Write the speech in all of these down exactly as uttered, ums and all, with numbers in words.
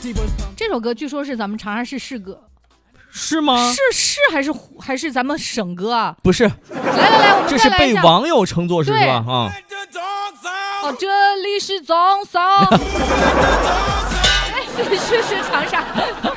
这首歌据说是咱们长沙市市歌， 是吗？ 是是还是还是咱们省歌啊？ 不是， 来来来，我们这是被网友称作是是吧？啊， 哦，这里是中山，哎，是是是长沙。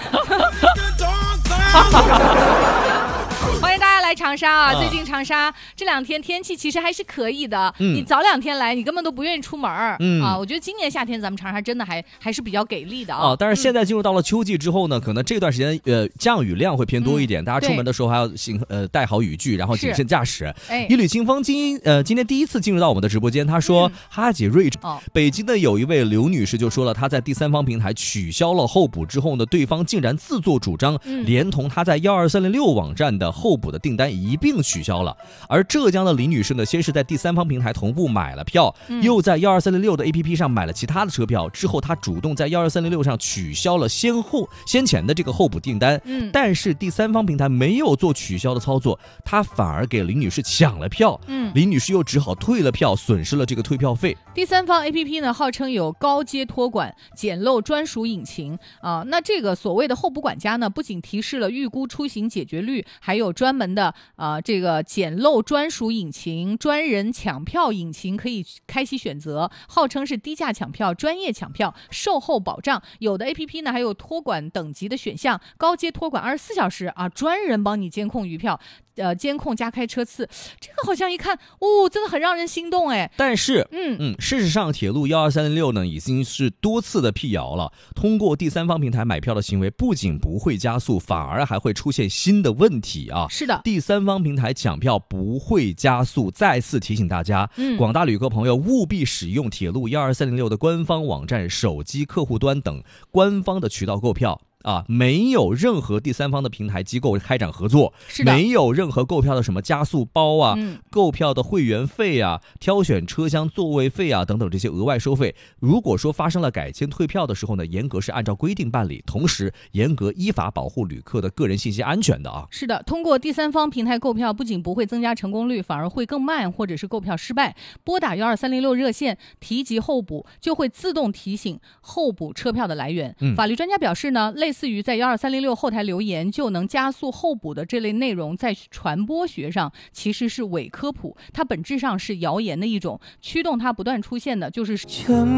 欢迎大家来长沙啊！最近长沙这两天天气其实还是可以的，嗯、你早两天来，你根本都不愿意出门儿、嗯、啊！我觉得今年夏天咱们长沙真的还还是比较给力的啊！ 哦，但是现在进入到了秋季之后呢，嗯、可能这段时间呃降雨量会偏多一点，嗯、大家出门的时候还要行呃带好雨具，然后谨慎驾驶。哎，一缕清风今呃今天第一次进入到我们的直播间，他说、嗯、哈姐瑞、哦，北京的有一位刘女士就说了，她在第三方平台取消了候补之后呢，对方竟然自作主张，嗯、连同她在幺二三零六网站的候补的订单一并取消了。而浙江的李女士呢，先是在第三方平台同步买了票，嗯、又在幺二三零六的 A P P 上买了其他的车票，之后她主动在幺二三零六上取消了先后先前的这个候补订单，嗯、但是第三方平台没有做取消的操作，她反而给李女士抢了票，嗯、李女士又只好退了票，损失了这个退票费。 第三方 A P P 呢，号称有高阶托管、简陋专属引擎啊、呃，那这个所谓的候补管家呢，不仅提示了预估出行解决率，还有专门的啊、呃、这个简陋专属引擎、专人抢票引擎可以开启选择，号称是低价抢票、专业抢票、售后保障。有的 A P P 呢还有托管等级的选项，高阶托管二十四小时啊，专人帮你监控余票。呃，监控加开车次，这个好像一看，哦，真的很让人心动哎。 但是，嗯嗯，事实上，铁路幺二三零六呢，已经是多次的辟谣了。通过第三方平台买票的行为，不仅不会加速，反而还会出现新的问题啊。 是的， 第三方平台抢票不会加速，再次提醒大家，嗯，广大旅客朋友务必使用铁路幺二三零六的官方网站、手机客户端等官方的渠道购票。啊，没有任何第三方的平台机构开展合作， 是的， 没有任何购票的什么加速包啊、嗯、购票的会员费啊、挑选车厢座位费啊等等这些额外收费。如果说发生了改签退票的时候呢，严格是按照规定办理，同时严格依法保护旅客的个人信息安全的啊。 是的，通过第三方平台购票，不仅不会增加成功率，反而会更慢，或者是购票失败。拨打幺二三零六热线提及候补，就会自动提醒候补车票的来源。嗯、法律专家表示呢，类似于在幺二三零六后台留言就能加速候补的这类内容，在传播学上其实是伪科普，它本质上是谣言的一种，驱动它不断出现的就是